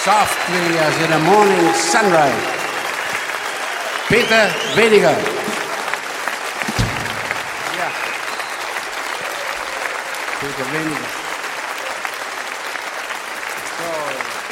Softly as in a morning sunrise. Peter Weniger. Yeah. Peter Weniger. So,